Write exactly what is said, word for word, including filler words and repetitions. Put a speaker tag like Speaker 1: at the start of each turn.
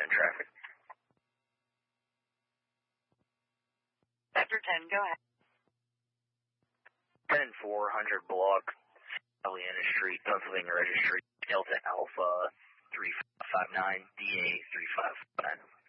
Speaker 1: ten traffic.
Speaker 2: Sector ten, go ahead.
Speaker 1: ten and four hundred block, Eliana Street, Pennsylvania Registry, Delta Alpha three five nine, D A three five nine.